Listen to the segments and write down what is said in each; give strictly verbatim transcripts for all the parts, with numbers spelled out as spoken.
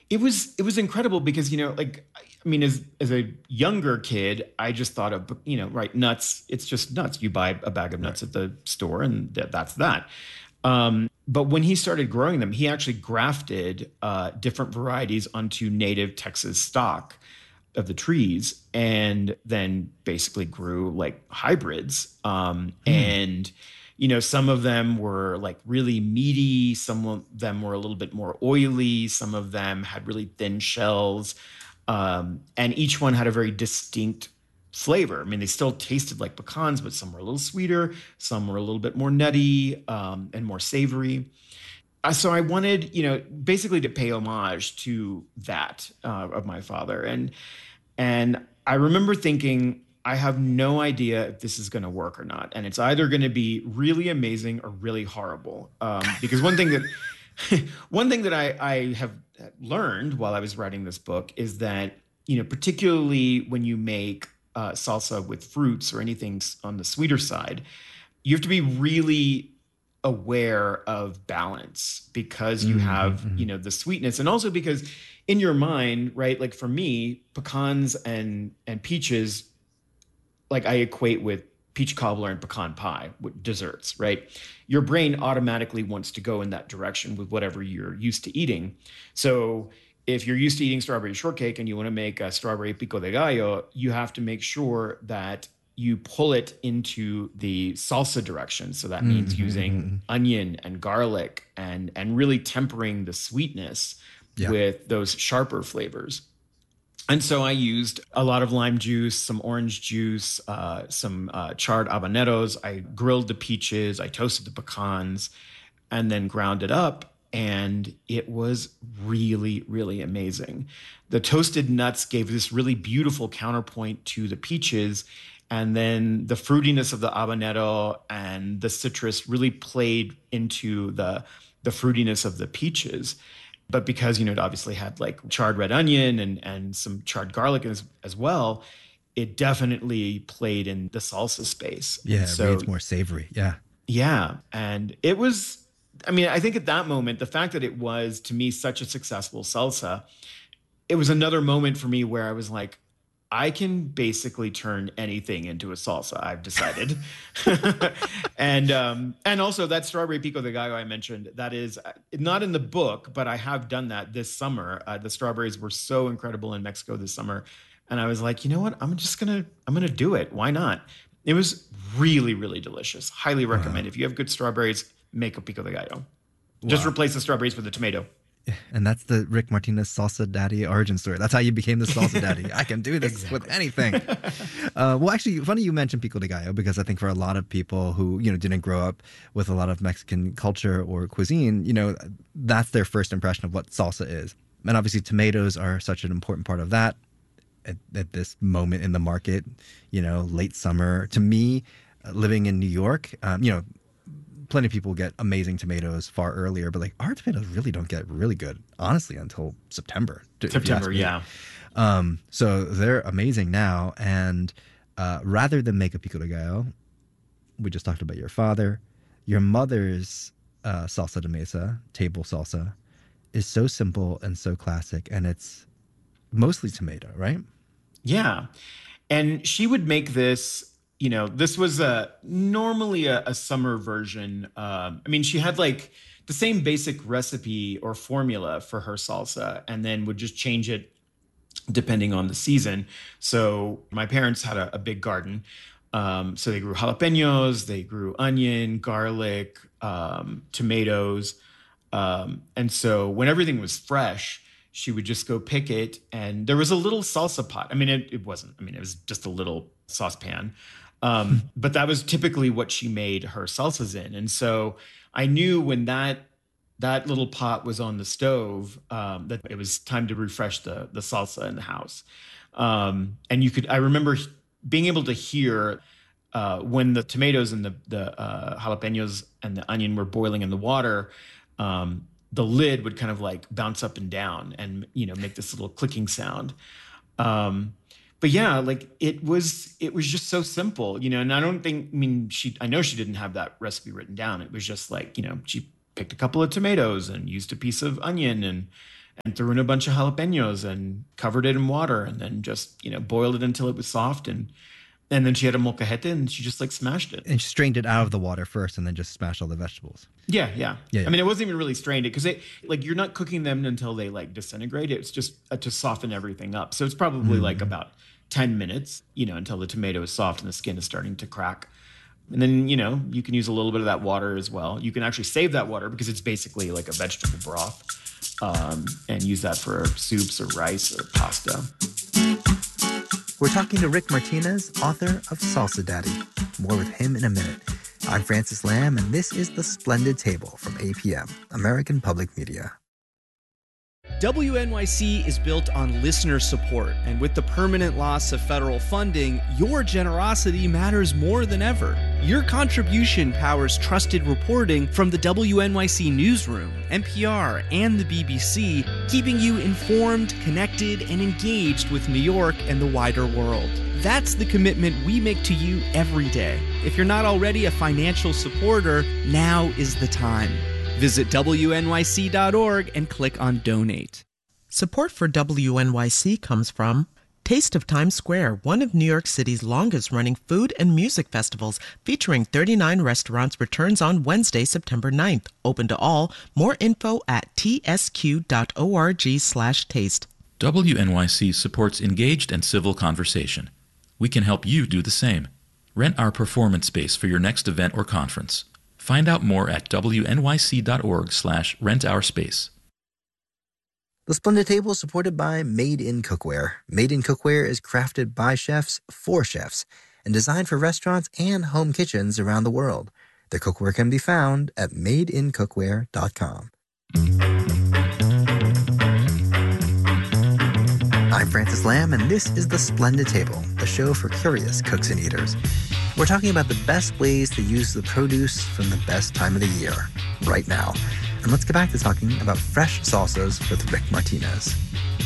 It was it was incredible because, you know, like, I mean, as as a younger kid, I just thought of, you know, right, nuts. It's just nuts. You buy a bag of Right. nuts at the store, and th- that's that. Um, but when he started growing them, he actually grafted uh, different varieties onto native Texas stock of the trees, and then basically grew like hybrids. Um, Hmm. and you know, some of them were like really meaty, some of them were a little bit more oily, some of them had really thin shells, um, and each one had a very distinct flavor. I mean, they still tasted like pecans, but some were a little sweeter, some were a little bit more nutty, um, and more savory. Uh, so I wanted, you know, basically to pay homage to that uh, of my father. And and I remember thinking, I have no idea if this is going to work or not. And it's either going to be really amazing or really horrible. Um, because one thing that one thing that I, I have learned while I was writing this book is that, you know, particularly when you make uh, salsa with fruits or anything on the sweeter side, you have to be really aware of balance because you Hmm. have, you Hmm. know, the sweetness, and also because in your mind, right, like for me, pecans and and peaches, like I equate with peach cobbler and pecan pie with desserts, right? Your brain automatically wants to go in that direction with whatever you're used to eating. So if you're used to eating strawberry shortcake and you want to make a strawberry pico de gallo, you have to make sure that you pull it into the salsa direction. So that means using Hmm. onion and garlic and and really tempering the sweetness Yeah. with those sharper flavors. And so I used a lot of lime juice, some orange juice, uh, some uh, charred habaneros. I grilled the peaches, I toasted the pecans, and then ground it up. And it was really, really amazing. The toasted nuts gave this really beautiful counterpoint to the peaches. And then the fruitiness of the habanero and the citrus really played into the, the fruitiness of the peaches. But because, you know, it obviously had like charred red onion and and some charred garlic as as well, it definitely played in the salsa space. And Yeah. It so reads more savory. Yeah. yeah, and it was, I mean, I think at that moment, the fact that it was to me such a successful salsa, it was another moment for me where I was like, I can basically turn anything into a salsa, I've decided. and um, and also that strawberry pico de gallo I mentioned, that is uh, not in the book, but I have done that this summer. Uh, the strawberries were so incredible in Mexico this summer, and I was like, you know what? I'm just gonna I'm gonna do it. Why not? It was really really delicious. Highly Wow. recommend. If you have good strawberries, make a pico de gallo. Just Wow. replace the strawberries with a tomato. And that's the Rick Martinez salsa daddy origin story. That's how you became the salsa daddy. I can do this with Exactly. anything. Uh, well, actually, funny you mentioned pico de gallo because I think for a lot of people who you know didn't grow up with a lot of Mexican culture or cuisine, you know, that's their first impression of what salsa is. And obviously, tomatoes are such an important part of that at, at this moment in the market. You know, late summer. To me, uh, living in New York, um, you know, plenty of people get amazing tomatoes far earlier, but like our tomatoes really don't get really good, honestly, until September, if you September, ask me. yeah. Um, so they're amazing now. And uh, rather than make a pico de gallo, we just talked about your father, your mother's uh, salsa de mesa, table salsa, is so simple and so classic. And it's mostly tomato, right? Yeah. And she would make this, you know, this was a normally a, a summer version. Um, I mean, she had like the same basic recipe or formula for her salsa and then would just change it depending on the season. So my parents had a, a big garden. Um, so they grew jalapenos, they grew onion, garlic, um, tomatoes. Um, and so when everything was fresh, she would just go pick it. And there was a little salsa pot. I mean, it, it wasn't, I mean, it was just a little saucepan. Um, but that was typically what she made her salsas in. And so I knew when that that little pot was on the stove, um, that it was time to refresh the the salsa in the house. Um, and you could, I remember being able to hear uh, when the tomatoes and the the uh, jalapenos and the onion were boiling in the water. Um, the lid would kind of like bounce up and down, and you know make this little clicking sound. Um, but yeah, like it was, it was just so simple, you know. And I don't think, I mean, she, I know she didn't have that recipe written down. It was just like, you know, she picked a couple of tomatoes and used a piece of onion and and threw in a bunch of jalapenos and covered it in water and then just, you know, boiled it until it was soft. And and then she had a molcajete and she just like smashed it. And she strained it out of the water first and then just smashed all the vegetables. Yeah, yeah. Yeah, yeah. I mean, it wasn't even really strained it because it like you're not cooking them until they like disintegrate. It's just uh, to soften everything up. So it's probably Mm. like about ten minutes, you know, until the tomato is soft and the skin is starting to crack. And then, you know, you can use a little bit of that water as well. You can actually save that water because it's basically like a vegetable broth, um, and use that for soups or rice or pasta. We're talking to Rick Martinez, author of Salsa Daddy. More with him in a minute. I'm Francis Lamb, and this is The Splendid Table from A P M, American Public Media. W N Y C is built on listener support, and with the permanent loss of federal funding, your generosity matters more than ever. Your contribution powers trusted reporting from the W N Y C Newsroom, N P R, and the B B C, keeping you informed, connected, and engaged with New York and the wider world. That's the commitment we make to you every day. If you're not already a financial supporter, now is the time. Visit W N Y C dot org and click on Donate. Support for W N Y C comes from Taste of Times Square, one of New York City's longest-running food and music festivals, featuring thirty-nine restaurants, returns on Wednesday, September ninth. Open to all. More info at t s q dot org slash taste. W N Y C supports engaged and civil conversation. We can help you do the same. Rent our performance space for your next event or conference. Find out more at w n y c dot org slash rent our space. The Splendid Table is supported by Made in Cookware. Made in Cookware is crafted by chefs for chefs and designed for restaurants and home kitchens around the world. Their cookware can be found at made in cookware dot com. I'm Francis Lamb, and this is The Splendid Table, the show for curious cooks and eaters. We're talking about the best ways to use the produce from the best time of the year, right now. And let's get back to talking about fresh salsas with Rick Martinez.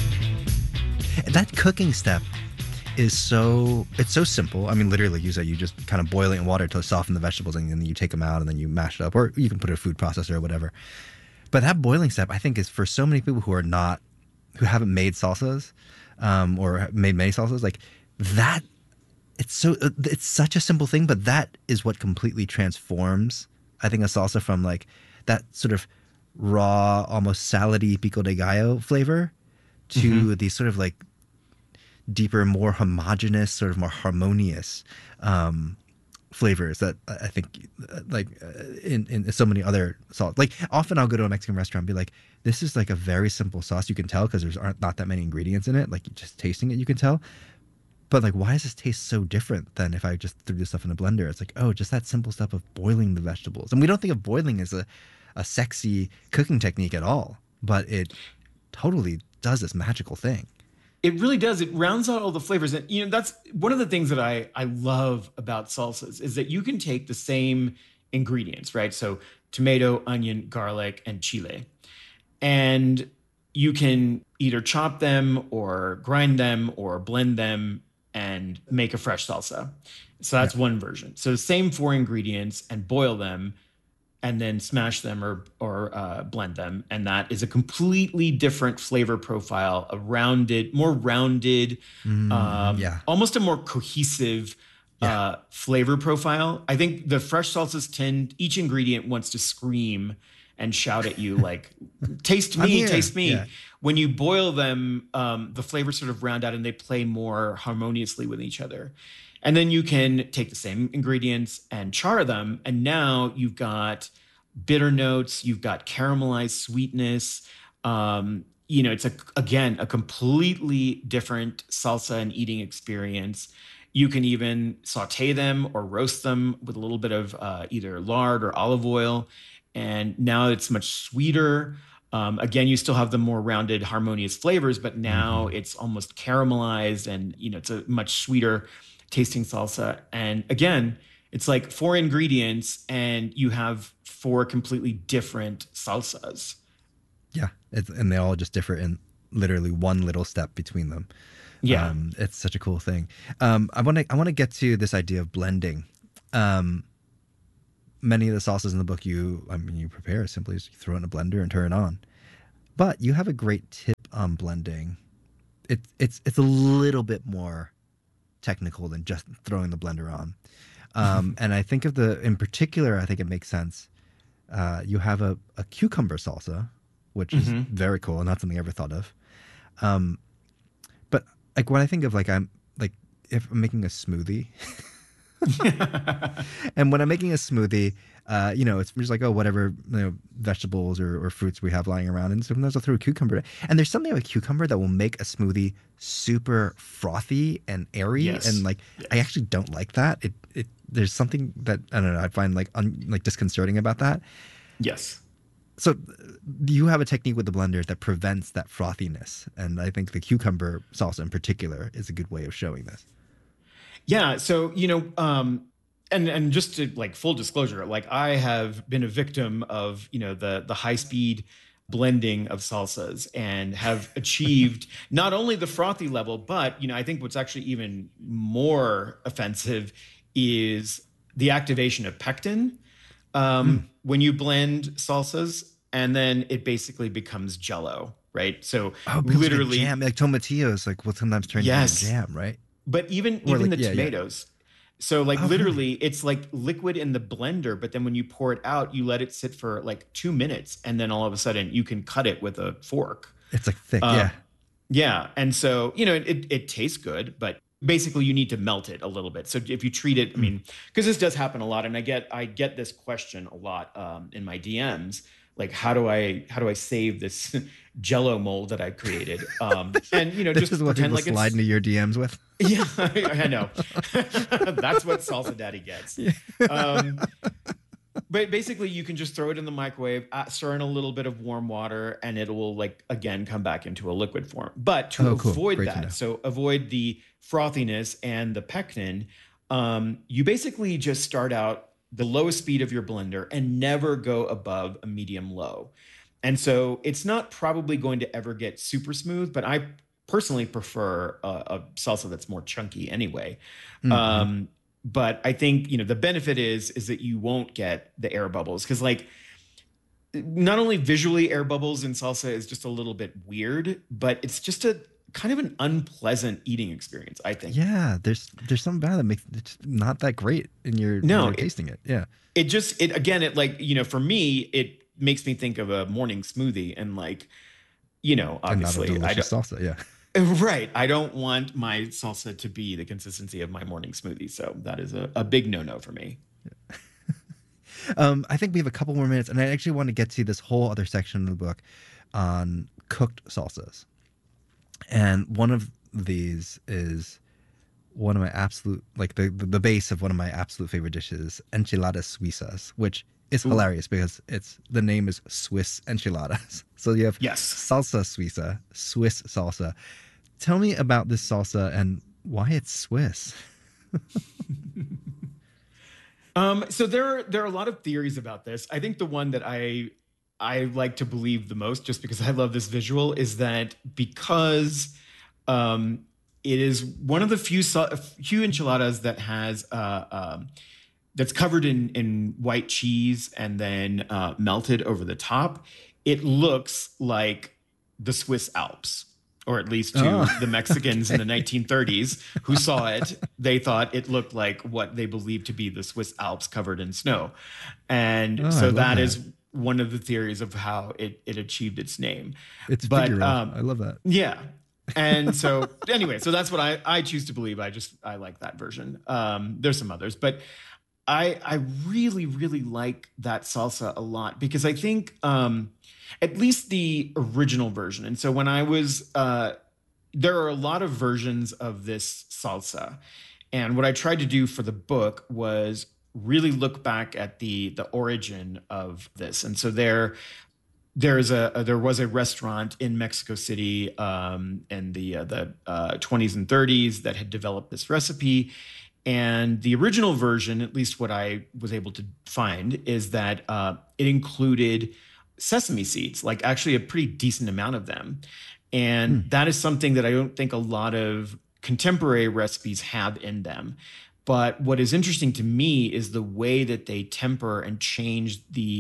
That cooking step is so, it's so simple. I mean, literally, you said you just kind of boil it in water to soften the vegetables, and then you take them out, and then you mash it up, or you can put it in a food processor or whatever. But that boiling step, I think, is for so many people who are not, who haven't made salsas, um, or made many salsas, like that. It's so it's such a simple thing, but that is what completely transforms, I think, a salsa from like that sort of raw, almost salady pico de gallo flavor to mm-hmm. these sort of like deeper, more homogenous, sort of more harmonious um, flavors that I think like in, in so many other sauces. Like often I'll go to a Mexican restaurant and be like, this is like a very simple sauce. You can tell because there's aren't not that many ingredients in it. Like just tasting it, you can tell. But like, why does this taste so different than if I just threw this stuff in a blender? It's like, oh, just that simple step of boiling the vegetables. And we don't think of boiling as a, a sexy cooking technique at all, but it totally does this magical thing. It really does. It rounds out all the flavors. And, you know, that's one of the things that I, I love about salsas is that you can take the same ingredients, right? So tomato, onion, garlic, and chile. And you can either chop them or grind them or blend them and make a fresh salsa. So that's yeah. one version. So the same four ingredients and boil them and then smash them or or uh, blend them. And that is a completely different flavor profile, a rounded, more rounded, mm, um, yeah. almost a more cohesive yeah. uh, flavor profile. I think the fresh salsas tend, each ingredient wants to scream and shout at you like, taste me, taste me. Yeah. When you boil them, um, the flavors sort of round out and they play more harmoniously with each other. And then you can take the same ingredients and char them. And now you've got bitter notes, you've got caramelized sweetness. Um, you know, it's, a, again, a completely different salsa and eating experience. You can even saute them or roast them with a little bit of uh, either lard or olive oil. And now it's much sweeter. Um, again, you still have the more rounded, harmonious flavors, but now mm-hmm. it's almost caramelized and, you know, it's a much sweeter tasting salsa. And again, it's like four ingredients and you have four completely different salsas. Yeah. It's, and they all just differ in literally one little step between them. Yeah. Um, it's such a cool thing. Um, I want to, I want to get to this idea of blending. Um, Many of the salsas in the book you, I mean, you prepare simply as you throw it in a blender and turn it on. But you have a great tip on blending. It, it's it's a little bit more technical than just throwing the blender on. Um, and I think of the, in particular, I think it makes sense. Uh, you have a, a cucumber salsa, which is Mm-hmm. very cool, not something I ever thought of. Um, but like when I think of like I'm like if I'm making a smoothie, and when I'm making a smoothie, uh, you know, it's just like, oh, whatever, you know, vegetables or, or fruits we have lying around, and sometimes I'll throw a cucumber. And there's something about cucumber that will make a smoothie super frothy and airy, Yes. and like Yes. I actually don't like that. It it there's something that I don't know. I find like un, like disconcerting about that. Yes. So you have a technique with the blender that prevents that frothiness, and I think the cucumber salsa in particular is a good way of showing this. Yeah. So, you know, um, and and just to like full disclosure, like I have been a victim of, you know, the the high speed blending of salsas and have achieved not only the frothy level, but, you know, I think what's actually even more offensive is the activation of pectin um, mm. when you blend salsas, and then it basically becomes jello, right? So oh, literally jam, like tomatillos, like will sometimes turn yes. into jam, right? But even or even like, the yeah, tomatoes. Yeah. So like oh, literally really? It's like liquid in the blender, but then when you pour it out, you let it sit for like two minutes. And then all of a sudden you can cut it with a fork. It's like thick, um, yeah. Yeah. And so, you know, it, it tastes good, but basically you need to melt it a little bit. So if you treat it, I mean, because this does happen a lot. And I get I get this question a lot um, in my D Ms. Like, how do I how do I save this jello mold that I created? Um, and, you know, this just is what pretend people like slide it's, into your D Ms with. Yeah, I, I know. That's what Salsa Daddy gets. Um, but basically, you can just throw it in the microwave, uh, stir in a little bit of warm water, and it will, like, again, come back into a liquid form. But to oh, cool. avoid Great that, so avoid the frothiness and the pectin, um, you basically just start out the lowest speed of your blender and never go above a medium low. And so it's not probably going to ever get super smooth, but I personally prefer a, a salsa that's more chunky anyway. Mm-hmm. Um, but I think, you know, the benefit is, is that you won't get the air bubbles, because like not only visually air bubbles in salsa is just a little bit weird, but it's just a kind of an unpleasant eating experience, I think. Yeah, there's there's something about it that makes it not that great in your, no, when you're it, tasting it. Yeah. It just, it again, it like, you know, for me, it makes me think of a morning smoothie, and like, you know, obviously and not a delicious salsa, yeah. Right. I don't want my salsa to be the consistency of my morning smoothie. So that is a, a big no-no for me. Yeah. um, I think we have a couple more minutes, and I actually want to get to this whole other section of the book on cooked salsas. And one of these is one of my absolute, like the, the, the base of one of my absolute favorite dishes, enchiladas suizas, which is Ooh. hilarious because it's the name is Swiss enchiladas. So you have yes. salsa suiza, Swiss salsa. Tell me about this salsa and why it's Swiss. um, so there are, there are a lot of theories about this. I think the one that I I like to believe the most, just because I love this visual, is that because um, it is one of the few few enchiladas that has uh, um, that's covered in in white cheese and then uh, melted over the top. It looks like the Swiss Alps, or at least to oh, the Mexicans okay. in the nineteen thirties who saw it. They thought it looked like what they believed to be the Swiss Alps covered in snow, and oh, so that, that is one of the theories of how it, it achieved its name. It's but figural. um, I love that. Yeah. And so anyway, so that's what I, I choose to believe. I just, I like that version. Um, there's some others, but I, I really, really like that salsa a lot, because I think um, at least the original version. And so when I was, uh, there are a lot of versions of this salsa. And what I tried to do for the book was really look back at the the origin of this. And so there there's a, a there was a restaurant in Mexico City um, in the uh, the uh, twenties and thirties that had developed this recipe. And the original version, at least what I was able to find, is that uh, it included sesame seeds, like actually a pretty decent amount of them. And hmm. that is something that I don't think a lot of contemporary recipes have in them. But what is interesting to me is the way that they temper and change the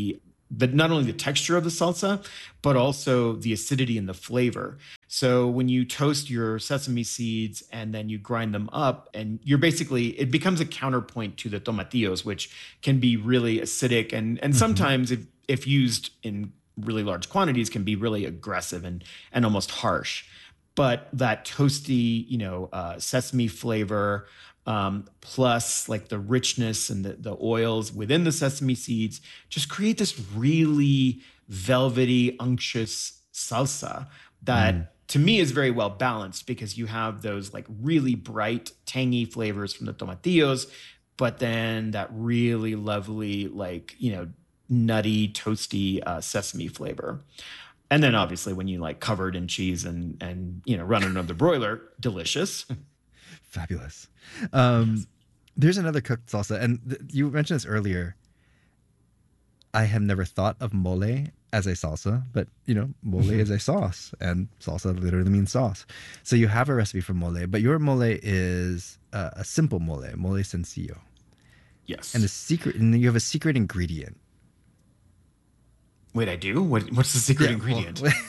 the not only the texture of the salsa, but also the acidity and the flavor. So when you toast your sesame seeds and then you grind them up, and you're basically, it becomes a counterpoint to the tomatillos, which can be really acidic and and mm-hmm. sometimes if if used in really large quantities can be really aggressive and and almost harsh. But that toasty, you know, uh, sesame flavor, um, plus like the richness and the, the oils within the sesame seeds just create this really velvety, unctuous salsa that mm. to me is very well balanced, because you have those like really bright, tangy flavors from the tomatillos, but then that really lovely, like, you know, nutty, toasty uh, sesame flavor. And then obviously when you like covered in cheese and, and you know, run it under the broiler, delicious. Fabulous. Um, yes. There's another cooked salsa. And th- you mentioned this earlier. I have never thought of mole as a salsa, but you know, mole mm-hmm. is a sauce, and salsa literally means sauce. So you have a recipe for mole, but your mole is uh, a simple mole, mole sencillo. Yes. And the secret, and you have a secret ingredient. Wait, I do? What, what's the secret yeah, ingredient? Well,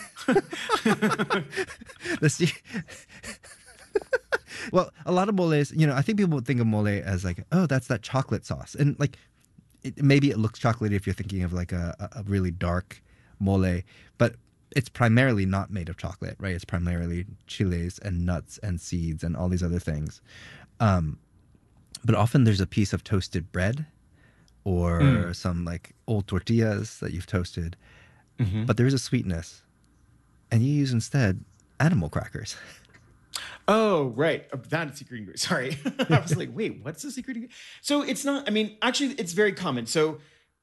the se- well, a lot of moles, you know, I think people think of mole as like, oh, that's that chocolate sauce. And like, it, maybe it looks chocolatey if you're thinking of like a, a really dark mole, but it's primarily not made of chocolate, right? It's primarily chiles and nuts and seeds and all these other things. Um, but often there's a piece of toasted bread or mm. some like old tortillas that you've toasted, mm-hmm. but there is a sweetness, and you use instead animal crackers. Oh, right. That's secret ingredient. Sorry. I was like, wait, what's the secret ingredient? So it's not, I mean, actually it's very common. So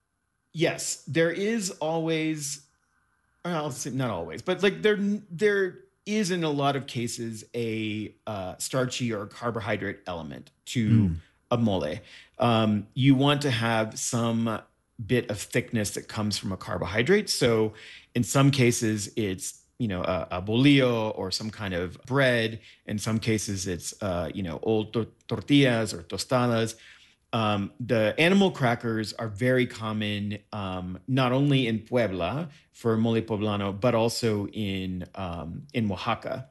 yes, there is always, I'll say not always, but like there, there is in a lot of cases a uh, starchy or carbohydrate element to mm. a mole. Um, you want to have some bit of thickness that comes from a carbohydrate. So in some cases it's, you know, a, a bolillo or some kind of bread. In some cases it's, uh, you know, old to- tortillas or tostadas. Um, the animal crackers are very common, um, not only in Puebla for mole poblano, but also in, um, in Oaxaca.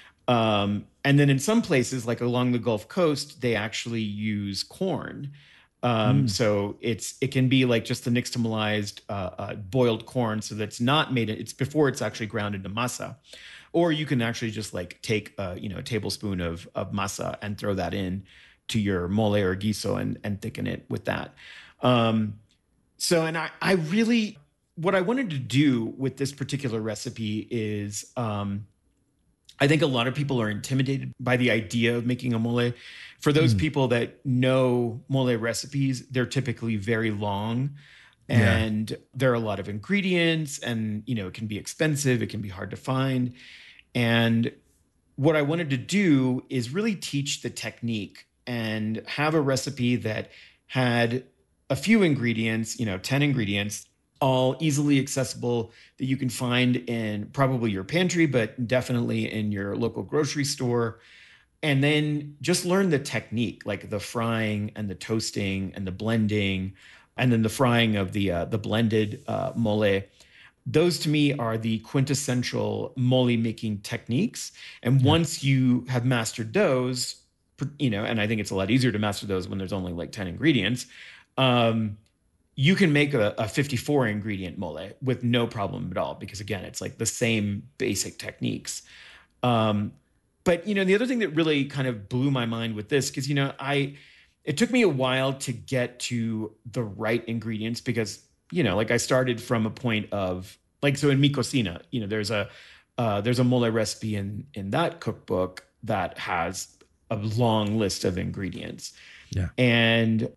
Um, and then in some places, like along the Gulf Coast, they actually use corn. Um, mm. So it's it can be like just the nixtamalized uh, uh, boiled corn, so that's not made. It's before it's actually ground into masa, or you can actually just like take uh, you know a tablespoon of of masa and throw that in to your mole or guiso and and thicken it with that. Um, so and I I really what I wanted to do with this particular recipe is. Um, I think a lot of people are intimidated by the idea of making a mole. For those mm. people that know mole recipes, they're typically very long and yeah. there are a lot of ingredients and, you know, it can be expensive. It can be hard to find. And what I wanted to do is really teach the technique and have a recipe that had a few ingredients, you know, ten ingredients, all easily accessible that you can find in probably your pantry, but definitely in your local grocery store. And then just learn the technique, like the frying and the toasting and the blending, and then the frying of the uh, the blended uh, mole. Those to me are the quintessential mole making techniques. And yeah. once you have mastered those, you know, and I think it's a lot easier to master those when there's only like ten ingredients. Um, you can make a, a fifty-four ingredient mole with no problem at all, because again, it's like the same basic techniques. Um, but, you know, the other thing that really kind of blew my mind with this, because, you know, I, it took me a while to get to the right ingredients because, you know, like I started from a point of like, so in Mi Cocina, you know, there's a, uh, there's a mole recipe in, in that cookbook that has a long list of ingredients. Yeah. And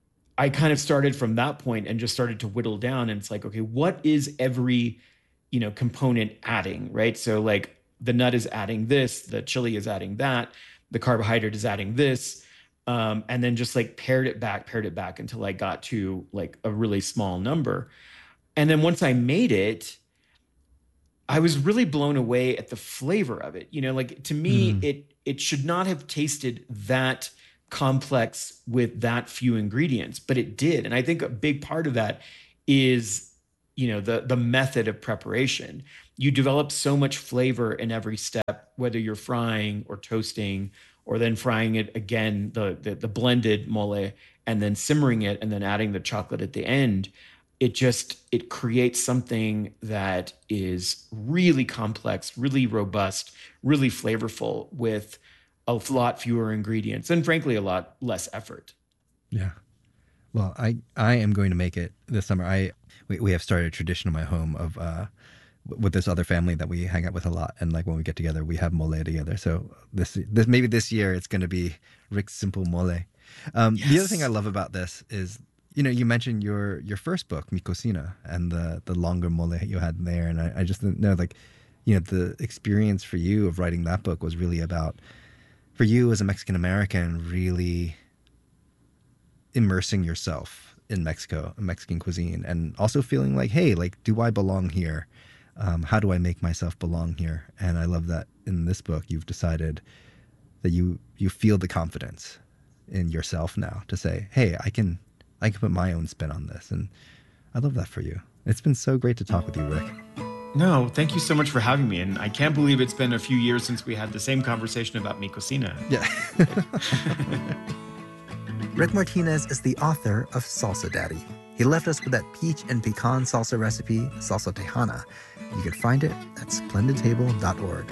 I kind of started from that point and just started to whittle down. And it's like, okay, what is every, you know, component adding, right? So like the nut is adding this, the chili is adding that, the carbohydrate is adding this. Um, and then just like paired it back, paired it back until I got to like a really small number. And then once I made it, I was really blown away at the flavor of it. You know, like to me, mm. it it should not have tasted that complex with that few ingredients, but it did. And I think a big part of that is you know, the the method of preparation. You develop so much flavor in every step, whether you're frying or toasting or then frying it again, the the, the blended mole, and then simmering it and then adding the chocolate at the end. It just it creates something that is really complex, really robust, really flavorful with a lot fewer ingredients and frankly a lot less effort. Yeah. Well, I, I am going to make it this summer. I we, we have started a tradition in my home of uh, with this other family that we hang out with a lot, and like when we get together, we have mole together. So this this maybe this year it's going to be Rick's Simple Mole. Um, yes. The other thing I love about this is, you know, you mentioned your your first book, Mi Cocina, and the the longer mole you had there, and I, I just know, like, you know, the experience for you of writing that book was really about, for you as a Mexican American, really immersing yourself in Mexico, Mexican cuisine, and also feeling like, hey, like, do I belong here? Um, how do I make myself belong here? And I love that in this book, you've decided that you you feel the confidence in yourself now to say, hey, I can I can put my own spin on this. And I love that for you. It's been so great to talk with you, Rick. No, thank you so much for having me. And I can't believe it's been a few years since we had the same conversation about Mi Cocina. Yeah. Rick Martinez is the author of Salsa Daddy. He left us with that peach and pecan salsa recipe, Salsa Tejana. You can find it at splendid table dot org.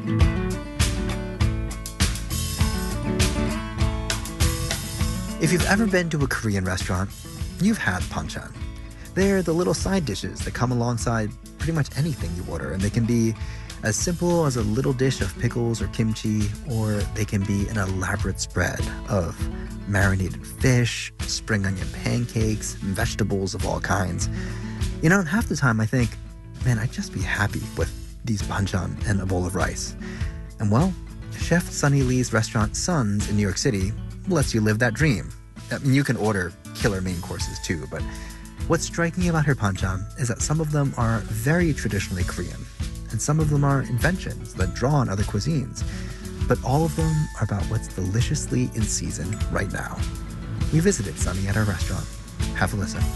If you've ever been to a Korean restaurant, you've had banchan. They're the little side dishes that come alongside pretty much anything you order, and they can be as simple as a little dish of pickles or kimchi, or they can be an elaborate spread of marinated fish, spring onion pancakes, vegetables of all kinds. You know, half the time I think, man, I'd just be happy with these banchan and a bowl of rice. And well, Chef Sunny Lee's restaurant Suns in New York City lets you live that dream. I mean, you can order killer main courses too, but what's striking about her banchan is that some of them are very traditionally Korean, and some of them are inventions that draw on other cuisines. But all of them are about what's deliciously in season right now. We visited Sunny at our restaurant. Have a listen.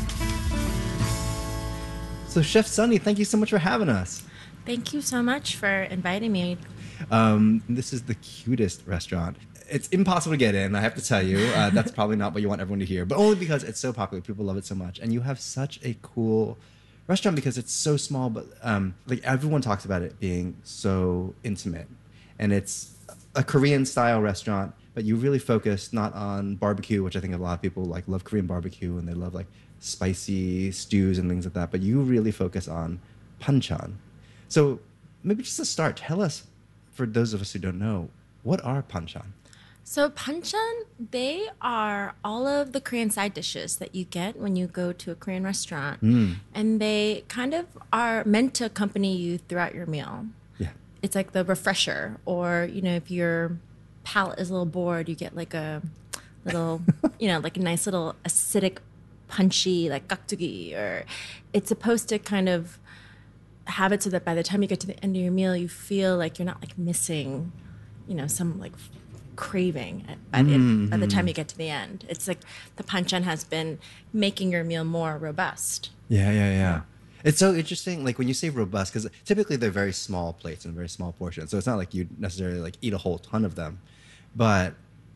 So Chef Sunny, thank you so much for having us. Thank you so much for inviting me. Um, this is the cutest restaurant. It's impossible to get in, I have to tell you. Uh, that's probably not what you want everyone to hear, but only because it's so popular. People love it so much. And you have such a cool restaurant because it's so small, but um, like everyone talks about it being so intimate. And it's a Korean style restaurant, but you really focus not on barbecue, which I think a lot of people like love Korean barbecue and they love like spicy stews and things like that, but you really focus on banchan. So maybe just to start, tell us, for those of us who don't know, what are banchan? So banchan, they are all of the Korean side dishes that you get when you go to a Korean restaurant. Mm. And they kind of are meant to accompany you throughout your meal. Yeah. It's like the refresher, or, you know, if your palate is a little bored, you get like a little, you know, like a nice little acidic, punchy, like gakdugi, or it's supposed to kind of have it so that by the time you get to the end of your meal, you feel like you're not like missing, you know, some like craving at, by, the, mm-hmm. by the time you get to the end. It's like the banchan has been making your meal more robust. Yeah, yeah, yeah. It's so interesting, like when you say robust, because typically they're very small plates and very small portions, so it's not like you necessarily like eat a whole ton of them. But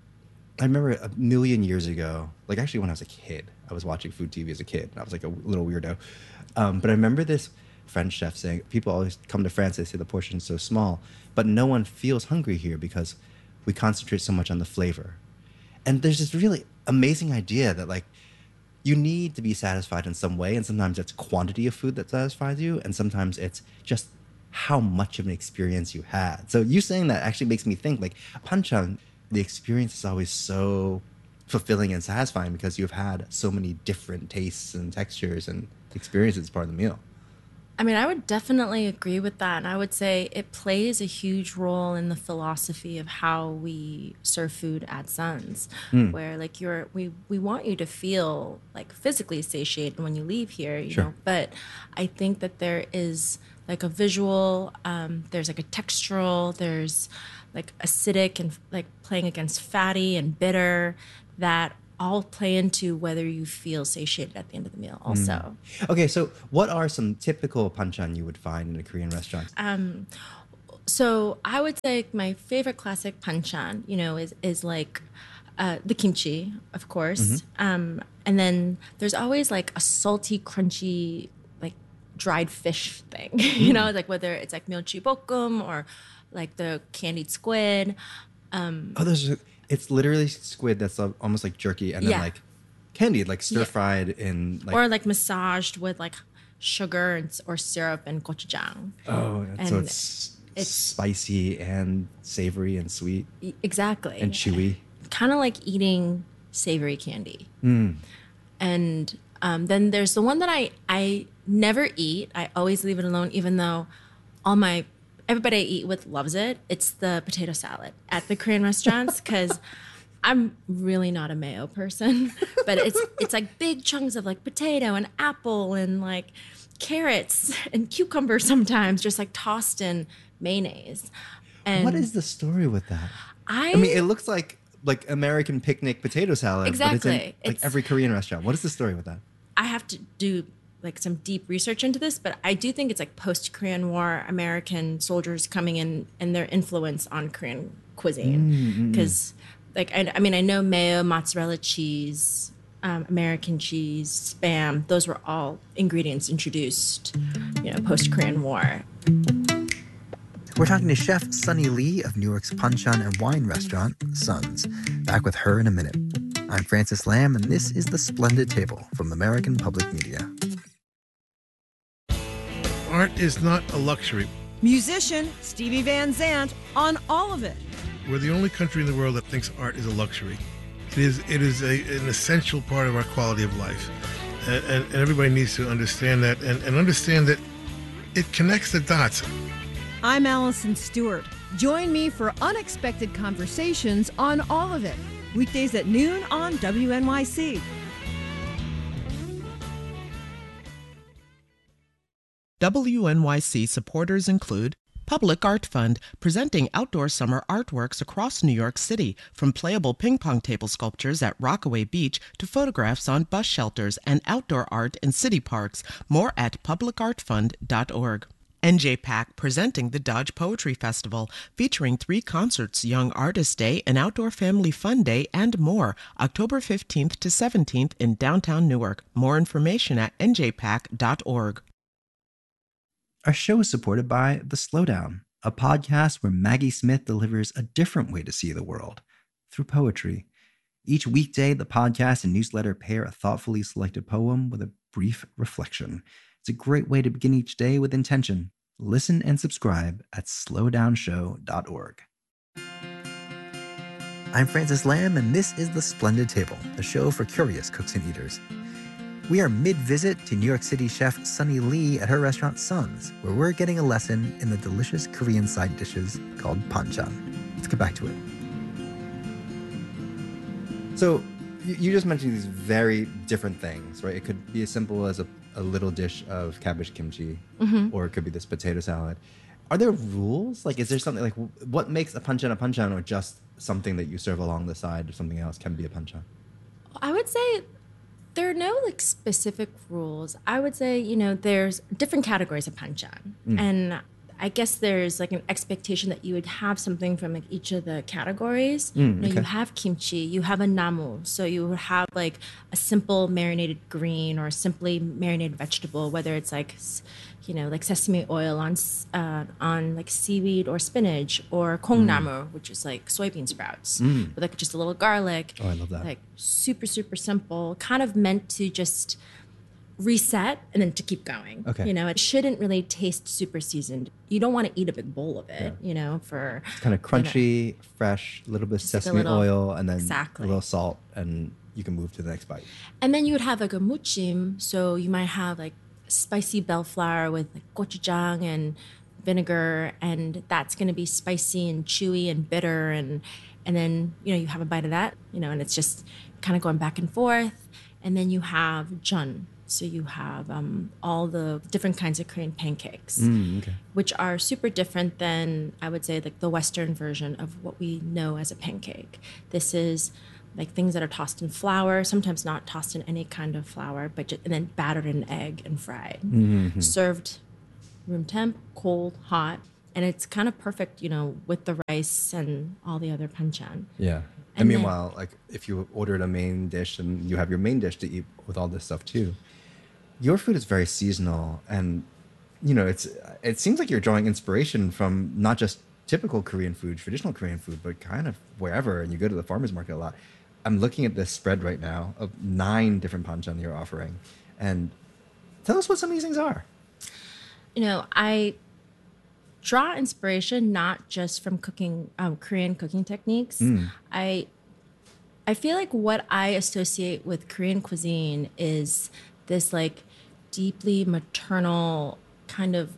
I remember a million years ago, like actually when I was a kid, I was watching food T V as a kid, and I was like a little weirdo. Um, but I remember this French chef saying, people always come to France, they say the portion's so small, but no one feels hungry here because we concentrate so much on the flavor. And there's this really amazing idea that like you need to be satisfied in some way, and sometimes it's quantity of food that satisfies you, and sometimes it's just how much of an experience you had. So you saying that actually makes me think like banchan, the experience is always so fulfilling and satisfying because you've had so many different tastes and textures and experiences as part of the meal. I mean, I would definitely agree with that. And I would say it plays a huge role in the philosophy of how we serve food at Suns, mm. where like you're, we, we want you to feel like physically satiated when you leave here, you sure. know, but I think that there is like a visual, um, there's like a textural, there's like acidic and like playing against fatty and bitter that all play into whether you feel satiated at the end of the meal also. Mm. Okay, so what are some typical panchan you would find in a Korean restaurant? Um, so I would say my favorite classic panchan, you know, is, is like uh, the kimchi, of course. Mm-hmm. Um, and then there's always like a salty, crunchy, like dried fish thing, mm. you know, like whether it's like myeolchi bokkeum or like the candied squid. Um, oh, there's a, it's literally squid that's almost like jerky and then yeah. like candied, like stir fried yeah. in like... Or like massaged with like sugar and, or syrup and gochujang. Oh, and so it's... It's spicy and savory and sweet. Exactly. And chewy. Kind of like eating savory candy. Mm. And um, then there's the one that I, I never eat. I always leave it alone, even though all my everybody I eat with loves it. It's the potato salad at the Korean restaurants because I'm really not a mayo person. But it's it's like big chunks of like potato and apple and like carrots and cucumber sometimes just like tossed in mayonnaise. And what is the story with that? I, I mean, it looks like like American picnic potato salad, exactly. but it's in like it's, every Korean restaurant. What is the story with that? I have to do like some deep research into this, but I do think it's like post-Korean War American soldiers coming in and their influence on Korean cuisine. Because mm-hmm. like I, I mean, I know mayo, mozzarella cheese, um, American cheese, Spam. Those were all ingredients introduced, you know, post-Korean War. We're talking to Chef Sunny Lee of New York's Panchan and Wine restaurant, Sun's. Back with her in a minute. I'm Francis Lam, and this is The Splendid Table from American Public Media. Art is not a luxury. Musician Stevie Van Zandt on all of it. We're the only country in the world that thinks art is a luxury. It is it is a, an essential part of our quality of life. And, and, and everybody needs to understand that and, and understand that it connects the dots. I'm Allison Stewart. Join me for unexpected conversations on all of it. Weekdays at noon on W N Y C. W N Y C supporters include Public Art Fund, presenting outdoor summer artworks across New York City, from playable ping pong table sculptures at Rockaway Beach to photographs on bus shelters and outdoor art in city parks. More at public art fund dot org. N J PAC, presenting the Dodge Poetry Festival, featuring three concerts, Young Artist Day, an Outdoor Family Fun Day, and more, October fifteenth to seventeenth in downtown Newark. More information at N J pac dot org. Our show is supported by The Slowdown, a podcast where Maggie Smith delivers a different way to see the world, through poetry. Each weekday, the podcast and newsletter pair a thoughtfully selected poem with a brief reflection. It's a great way to begin each day with intention. Listen and subscribe at slowdown show dot org. I'm Francis Lam, and this is The Splendid Table, the show for curious cooks and eaters. We are mid-visit to New York City chef Sunny Lee at her restaurant Sun's, where we're getting a lesson in the delicious Korean side dishes called panchan. Let's get back to it. So you just mentioned these very different things, right? It could be as simple as a, a little dish of cabbage kimchi, mm-hmm. or it could be this potato salad. Are there rules? Like, is there something like what makes a panchan a panchan, or just something that you serve along the side or something else can be a panchan? I would say there are no like specific rules. I would say, you know, there's different categories of panchan. Mm. And I guess there's like an expectation that you would have something from like each of the categories. Mm, you know, okay. You have kimchi, you have a namu, so you would have like a simple marinated green or a simply marinated vegetable, whether it's like, you know, like sesame oil on uh, on like seaweed or spinach, or kongnamu, mm. which is like soybean sprouts, mm. with like just a little garlic. Oh, I love that. Like super super simple, kind of meant to just reset and then to keep going. Okay. You know, it shouldn't really taste super seasoned. You don't want to eat a big bowl of it, yeah. you know, for... It's kind of crunchy, you know, fresh, a little bit of sesame like little, oil, and then exactly. a little salt, and you can move to the next bite. And then you would have like a muchim, so you might have like spicy bell flour with like gochujang and vinegar, and that's going to be spicy and chewy and bitter, and and then, you know, you have a bite of that, you know, and it's just kind of going back and forth. And then you have jeon. So you have um, all the different kinds of Korean pancakes, mm, okay. which are super different than, I would say, like the Western version of what we know as a pancake. This is like things that are tossed in flour, sometimes not tossed in any kind of flour, but just, and then battered in egg and fried. Mm-hmm. Served room temp, cold, hot, and it's kind of perfect, you know, with the rice and all the other panchan. Yeah. And, And then- meanwhile, like if you ordered a main dish and you have your main dish to eat with all this stuff too, your food is very seasonal, and you know, it's it seems like you're drawing inspiration from not just typical Korean food, traditional Korean food, but kind of wherever. And you go to the farmers market a lot. I'm looking at this spread right now of nine different panchan you're offering, and tell us what some of these things are. You know, I draw inspiration not just from cooking um, Korean cooking techniques. I I feel like what I associate with Korean cuisine is this like deeply maternal kind of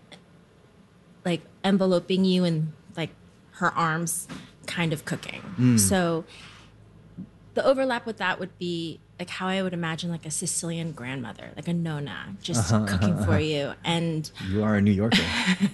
like enveloping you in like her arms kind of cooking. So the overlap with that would be like how I would imagine like a Sicilian grandmother, like a nonna, just Uh-huh, cooking uh-huh, for uh-huh. you. And You are a New Yorker.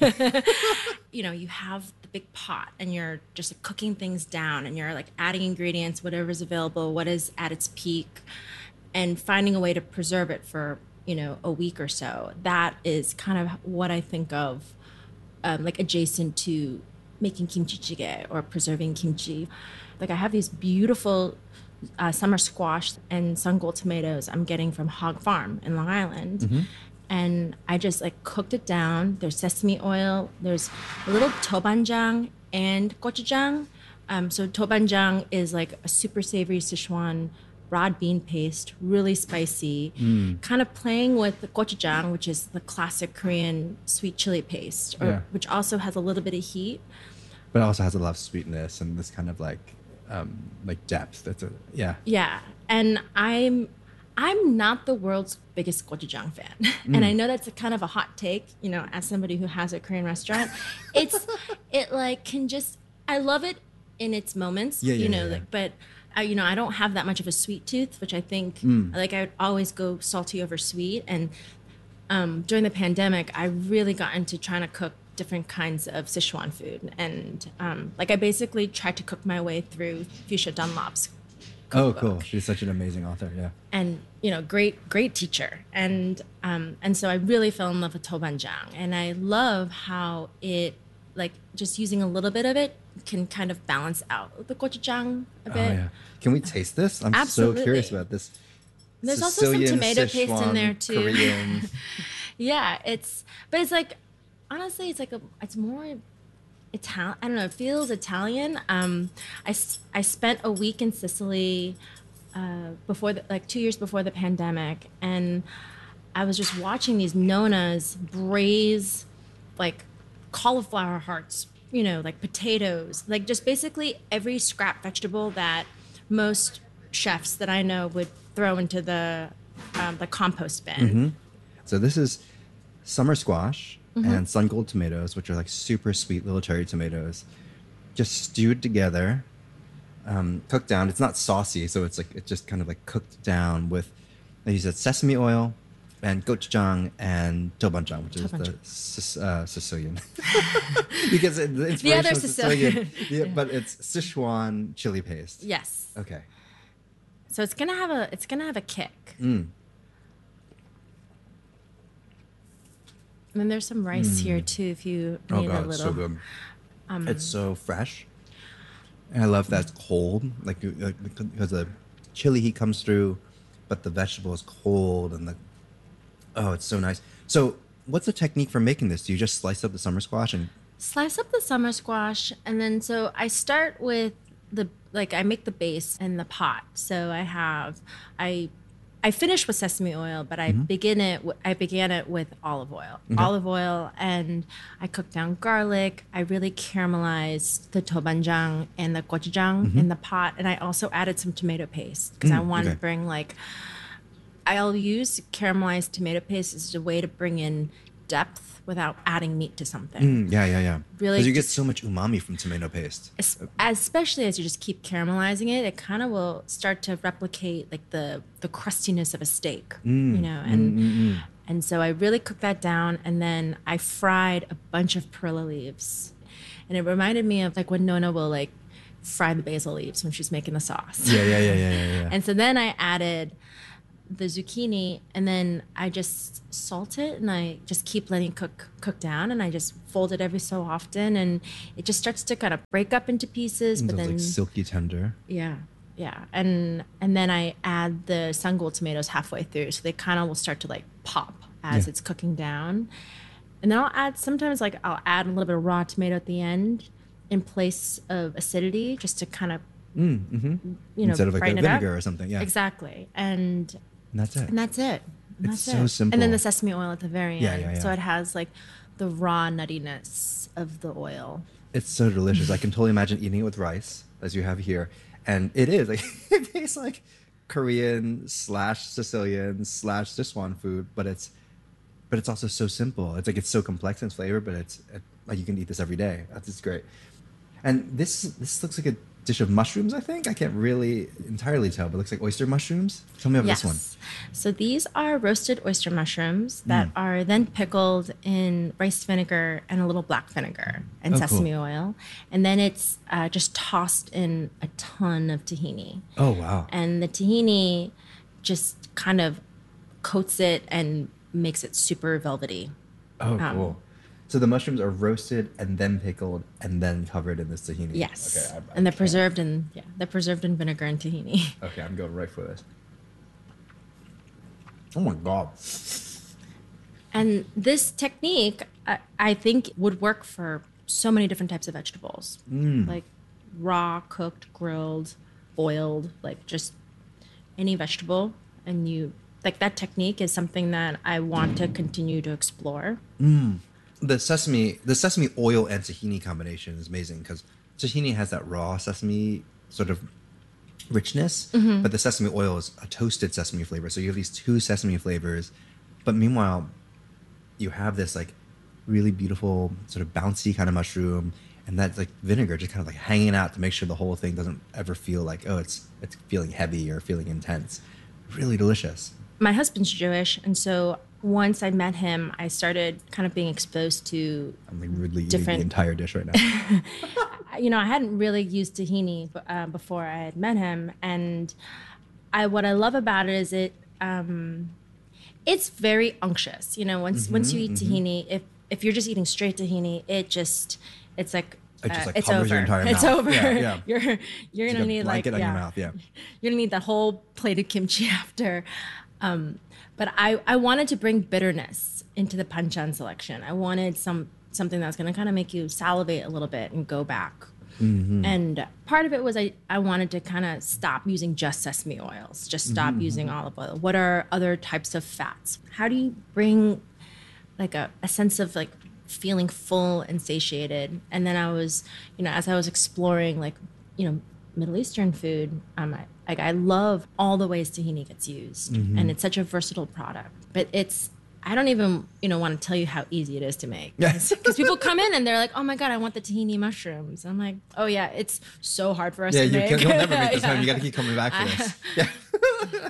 you know, you have the big pot and you're just like, cooking things down and you're like adding ingredients, whatever's available, what is at its peak, and finding a way to preserve it for, you know, a week or so. That is kind of what I think of um, like adjacent to making kimchi jjigae or preserving kimchi. Like I have these beautiful uh, summer squash and sun-gold tomatoes I'm getting from Hog Farm in Long Island. And I just like cooked it down. There's sesame oil. There's a little tobanjang and gochujang. Um, so tobanjang is like a super savory Sichuan broad bean paste, really spicy, kind of playing with the gochujang, which is the classic Korean sweet chili paste, or, Yeah. which also has a little bit of heat. But it also has a lot of sweetness and this kind of like um like depth. That's a yeah. Yeah, and I'm I'm not the world's biggest gochujang fan, and I know that's a kind of a hot take. You know, as somebody who has a Korean restaurant, it's it like can just I love it in its moments. Yeah, yeah, you know, yeah, yeah. like but. I, you know, I don't have that much of a sweet tooth, which I think, like, I would always go salty over sweet. And um, during the pandemic, I really got into trying to cook different kinds of Sichuan food. And, um, like, I basically tried to cook my way through Fuchsia Dunlop's Oh, cookbook. cool. She's such an amazing author. Yeah. And, you know, great, great teacher. And, um, and so I really fell in love with tobanjang. And I love how it, like, just using a little bit of it can kind of balance out the gochujang a Oh bit. yeah. Can we taste this? I'm Absolutely. so curious about this. There's also some Sicilian, tomato paste in Sichuan, there too. Korean. Yeah, it's but it's like honestly, it's like a it's more Italian. I don't know. It feels Italian. Um, I s- I spent a week in Sicily uh, before the, like two years before the pandemic, and I was just watching these nonnas braise like cauliflower hearts, you know, like potatoes, like just basically every scrap vegetable that most chefs that I know would throw into the um, the compost bin. So this is summer squash Mm-hmm. and sun gold tomatoes, which are like super sweet little cherry tomatoes, just stewed together, um, cooked down. It's not saucy, so it's like it's just kind of like cooked down with, like you said, sesame oil and gochujang and tobanjang, which is the Tobanjang. Sic- uh, Sicilian. Because it, the inspiration other was Sicilian, Sicilian. yeah, but it's Sichuan chili paste. Yes. Okay. So it's gonna have a it's gonna have a kick. Mm. And then there's some rice here too, if you Oh need god, a it's little. so good. Um, It's so fresh, and I love that it's cold, like, you- like because the chili heat comes through, but the vegetable is cold, and the oh, it's so nice. So, what's the technique for making this? Do you just slice up the summer squash and Slice up the summer squash, and then so I start with the like I make the base in the pot. So I have I I finish with sesame oil, but I begin it. w- I began it with olive oil, olive oil, and I cook down garlic. I really caramelized the tobanjang and the gochujang in the pot, and I also added some tomato paste because I Mm, wanted okay. to bring like I'll use caramelized tomato paste as a way to bring in depth without adding meat to something. Mm, yeah, yeah, yeah. Really because you get just- so much umami from tomato paste. Es- especially as you just keep caramelizing it, it kind of will start to replicate like the the crustiness of a steak, Mm, you know. And and so I really cooked that down, and then I fried a bunch of perilla leaves, and it reminded me of like when Nona will like fry the basil leaves when she's making the sauce. Yeah, yeah, yeah, yeah, yeah. yeah. And so then I added the zucchini, and then I just salt it, and I just keep letting it cook cook down, and I just fold it every so often, and it just starts to kind of break up into pieces. It But was, then like silky tender. yeah, yeah, and and then I add the sungul tomatoes halfway through, so they kind of will start to like pop as Yeah. it's cooking down. And then I'll add sometimes like I'll add a little bit of raw tomato at the end in place of acidity, just to kind of Mm, hmm you know Instead of like a brighten it up. vinegar or something. Yeah. Exactly, and And that's it. and that's it. And It's that's so it. simple. And then the sesame oil at the very Yeah, end, yeah, yeah. so it has like the raw nuttiness of the oil. It's so delicious. I can totally imagine eating it with rice, as you have here. And it is like it tastes like Korean slash Sicilian slash Sichuan food, but it's but it's also so simple. It's like it's so complex in its flavor, but it's it, like you can eat this every day. That's just great. And this this looks like a dish of mushrooms. I think I can't really entirely tell, but it looks like oyster mushrooms. Tell me about Yes. this one. So these are roasted oyster mushrooms that Mm. are then pickled in rice vinegar and a little black vinegar and Oh, sesame cool. oil. And then it's uh, just tossed in a ton of tahini. Oh wow! And the tahini just kind of coats it and makes it super velvety. Oh um, cool. So the mushrooms are roasted and then pickled and then covered in this tahini. Yes. Okay. I, I and they're can't- preserved in yeah, they're preserved in vinegar and tahini. Okay, I'm going right for this. Oh my god. And this technique, I, I think, would work for so many different types of vegetables, Mm. like raw, cooked, grilled, boiled, like just any vegetable. And you like that technique is something that I want to continue to explore. The sesame, the sesame oil and tahini combination is amazing because tahini has that raw sesame sort of richness, Mm-hmm. but the sesame oil is a toasted sesame flavor. So you have these two sesame flavors, but meanwhile, you have this like really beautiful sort of bouncy kind of mushroom, and that like vinegar just kind of like hanging out to make sure the whole thing doesn't ever feel like oh it's it's feeling heavy or feeling intense. Really delicious. My husband's Jewish, and so once I met him, I started kind of being exposed to, I'm like rudely eating Different- the entire dish right now. you know, I hadn't really used tahini uh, before I had met him, and I what I love about it is it um, it's very unctuous. You know, once once you eat tahini, if if you're just eating straight tahini, it just it's like It just, uh, like, it's covers over. your entire it's mouth. over. Yeah, yeah. You're you're It's gonna like a need like blanket on yeah. your mouth. Yeah. You're gonna need that whole plate of kimchi after. Um, but I, I wanted to bring bitterness into the panchan selection. I wanted some something that's gonna kind of make you salivate a little bit and go back. Mm-hmm. And part of it was I, I wanted to kind of stop using just sesame oils, just stop Mm-hmm. using olive oil. What are other types of fats? How do you bring like a, a sense of like feeling full and satiated? And then I was, you know, as I was exploring like, you know, Middle Eastern food, um, I, like I love all the ways tahini gets used, Mm-hmm. and it's such a versatile product. But it's I don't even you know want to tell you how easy it is to make. Yeah. Because people come in and they're like, "Oh my god, I want the tahini mushrooms." I'm like, "Oh yeah, it's so hard for us Yeah, to you make." can, you'll never make this Yeah. home. You got to keep coming back for this. Yeah.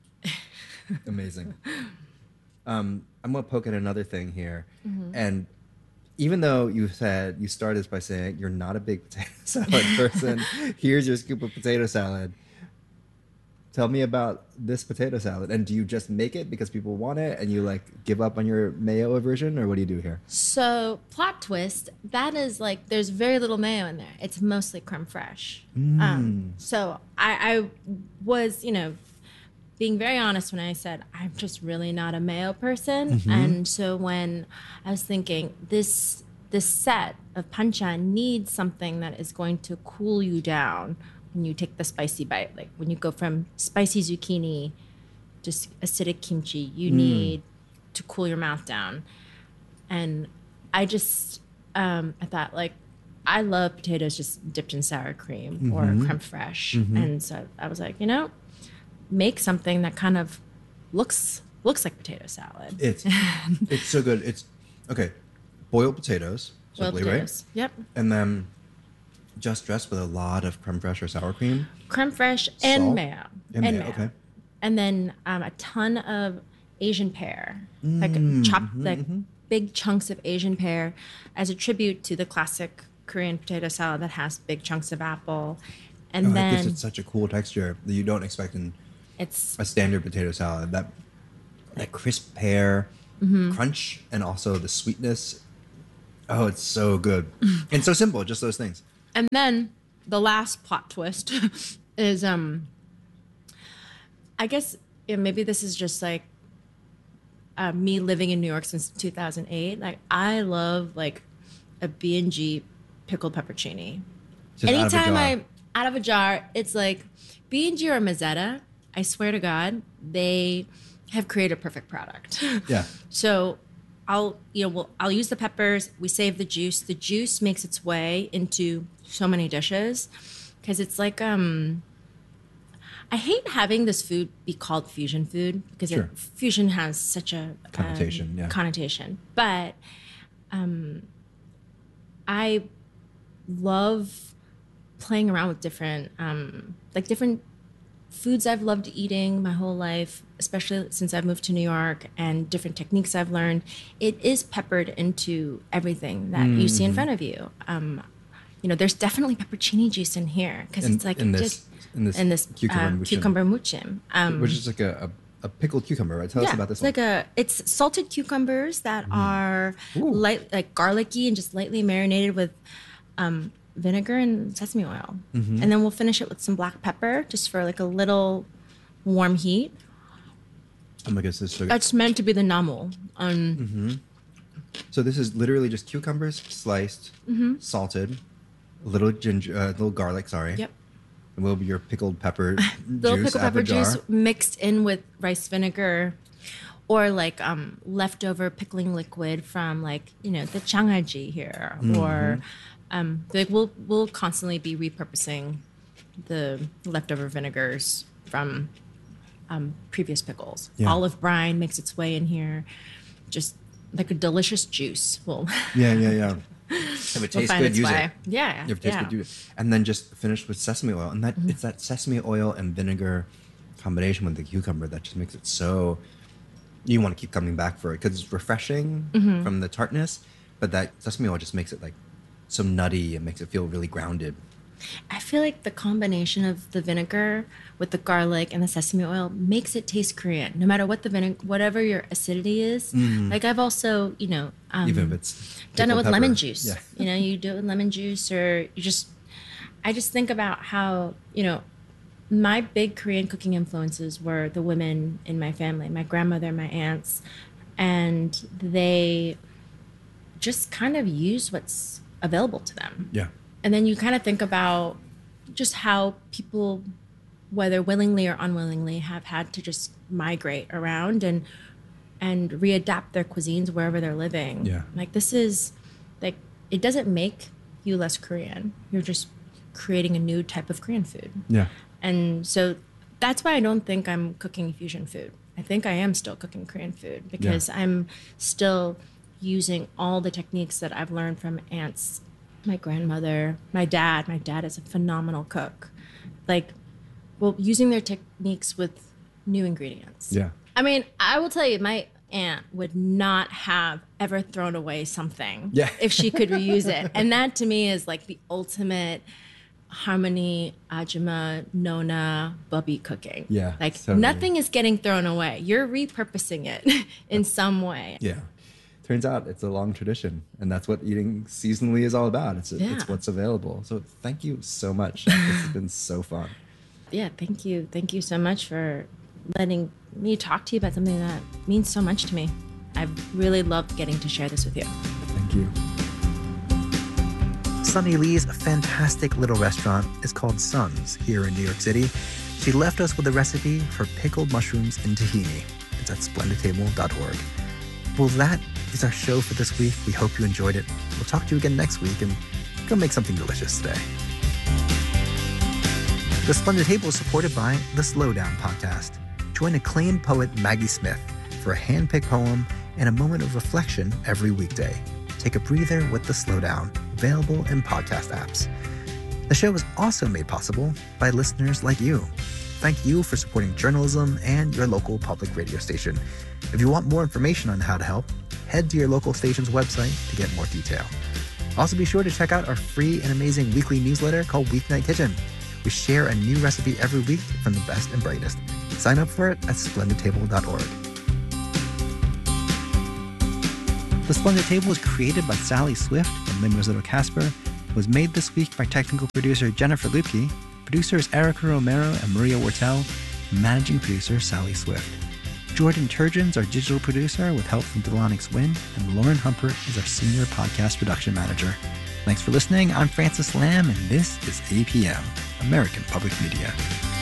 Amazing. Um, I'm going to poke at another thing here. Mm-hmm. And even though you said, you started this by saying you're not a big potato salad person, here's your scoop of potato salad. Tell me about this potato salad. And do you just make it because people want it and you like give up on your mayo aversion, or what do you do here? So plot twist, that is like there's very little mayo in there. It's mostly creme fraiche. Um, so I, I was, you know, being very honest when I said I'm just really not a mayo person. And so when I was thinking this this set of panchan needs something that is going to cool you down when you take the spicy bite, like when you go from spicy zucchini to s- acidic kimchi, you need to cool your mouth down. And I just, um, I thought like, I love potatoes just dipped in sour cream or creme fraiche. And so I was like, you know, make something that kind of looks looks like potato salad. It's it's so good. It's okay. Boiled potatoes, Boiled simply, potatoes. Yep. right? And then just dressed with a lot of creme fraiche or sour cream. Creme fraiche and Salt? mayo. And mayo, okay. And then um, a ton of Asian pear, like Mm, chopped, mm-hmm, like big chunks of Asian pear, as a tribute to the classic Korean potato salad that has big chunks of apple. And Oh, then that gives it such a cool texture that you don't expect in it's a standard potato salad. That that crisp pear Mm-hmm. crunch and also the sweetness. Oh, it's so good. And so simple, just those things. and then the last plot twist is um I guess yeah, maybe this is just like uh, me living in New York since two thousand eight. Like I love like a B and G pickled pepperoni. Just out of a Anytime jar. I out of a jar, it's like B and G or Mazzetta. I swear to God, they have created a perfect product. Yeah. So I'll you know we'll, I'll use the peppers. We save the juice. The juice makes its way into so many dishes because it's like um. I hate having this food be called fusion food because Sure. it, fusion has such a Connotation, um, yeah. connotation. But um, I love playing around with different um, like different foods I've loved eating my whole life, especially since I've moved to New York, and different techniques I've learned. It is peppered into everything that you see in front of you. Um, you know, there's definitely pepperoni juice in here because In- it's like in this- just in this in this cucumber um, muchim. cucumber muchim. Um, Which is like a, a, a pickled cucumber, right? Tell us yeah, about this it's one. like a it's salted cucumbers that are Ooh. light like garlicky and just lightly marinated with um, vinegar and sesame oil, Mm-hmm. and then we'll finish it with some black pepper just for like a little warm heat. Oh my goodness, this is so good. That's meant to be the namu. Um, Mm-hmm. So this is literally just cucumbers sliced, salted, a little ginger, uh, little garlic, sorry. Yep. And will be your pickled pepper Little juice pickled out of pepper the jar. juice mixed in with rice vinegar, or like um, leftover pickling liquid from like you know the changaji here, Mm-hmm. or um, like we'll we'll constantly be repurposing the leftover vinegars from um, previous pickles. Yeah. Olive brine makes its way in here, just like a delicious juice. Will Yeah, yeah, yeah. If it will tastes find good, its use way. it. Yeah, If it tastes yeah. good, use it. And then just finish with sesame oil. And that Mm-hmm. it's that sesame oil and vinegar combination with the cucumber that just makes it so you want to keep coming back for it because it's refreshing Mm-hmm. from the tartness, but that sesame oil just makes it like so nutty and makes it feel really grounded. I feel like the combination of the vinegar with the garlic and the sesame oil makes it taste Korean, no matter what the vinegar, whatever your acidity is. Like I've also, you know, um, Even if it's done it pickled with pepper. lemon juice. Yeah. You know, you do it with lemon juice, or you just. I just think about how you know, my big Korean cooking influences were the women in my family, my grandmother, my aunts, and they just kind of use what's available to them. Yeah. And then you kind of think about just how people, whether willingly or unwillingly, have had to just migrate around and and readapt their cuisines wherever they're living. Yeah. Like this is like it doesn't make you less Korean. You're just creating a new type of Korean food. Yeah. And so that's why I don't think I'm cooking fusion food. I think I am still cooking Korean food because I'm still using all the techniques that I've learned from aunts, my grandmother, my dad. My dad is a phenomenal cook. Like, well, using their techniques with new ingredients. Yeah. I mean, I will tell you, my aunt would not have ever thrown away something Yeah. if she could reuse it. And that to me is like the ultimate harmony, ajima, nona, bubby cooking. Yeah, Like totally. nothing is getting thrown away. You're repurposing it in some way. Yeah. Turns out it's a long tradition, and that's what eating seasonally is all about. It's Yeah. it's what's available. So thank you so much. This has been so fun. Yeah, thank you. Thank you so much for letting me talk to you about something that means so much to me. I've really loved getting to share this with you. Thank you. Sunny Lee's fantastic little restaurant is called Sun's here in New York City. She left us with a recipe for pickled mushrooms in tahini. It's at splendid table dot org. Well, that is our show for this week. We hope you enjoyed it. We'll talk to you again next week, and go make something delicious today. The Splendid Table is supported by the Slowdown Podcast. Join acclaimed poet Maggie Smith for a hand-picked poem and a moment of reflection every weekday. Take a breather with the Slowdown, available in podcast apps. The show is also made possible by listeners like you. Thank you for supporting journalism and your local public radio station. If you want more information on how to help, head to your local station's website to get more detail. Also, be sure to check out our free and amazing weekly newsletter called Weeknight Kitchen. We share a new recipe every week from the best and brightest. Sign up for it at splendid table dot org. The Splendid Table was created by Sally Swift and Lynn Rosado Casper. It was made this week by technical producer Jennifer Lupke, producers Erica Romero and Maria Wortel, and managing producer Sally Swift. Jordan Turgeon's our digital producer with help from Delanix Wynn, and Lauren Humpert is our senior podcast production manager. Thanks for listening. I'm Francis Lamb, and this is A P M, American Public Media.